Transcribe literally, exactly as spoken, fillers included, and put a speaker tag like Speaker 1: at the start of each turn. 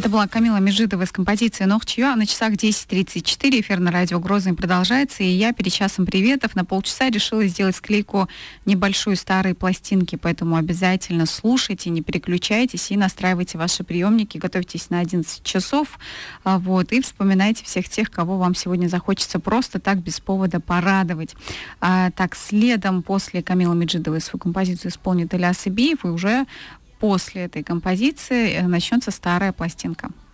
Speaker 1: Это была Камила Меджидова с композицией «Нох Чьё». На часах десять тридцать четыре. Эфир на радио «Грозный» продолжается. И я перед часом приветов на полчаса решила сделать склейку небольшой старой пластинки. Поэтому обязательно слушайте, не переключайтесь и настраивайте ваши приемники. Готовьтесь на одиннадцать часов. Вот, и вспоминайте всех тех, кого вам сегодня захочется просто так без повода порадовать. А, так, следом после Камилы Меджидовой свою композицию исполнит Ильяс Ибиев. И уже после этой композиции начнется старая пластинка.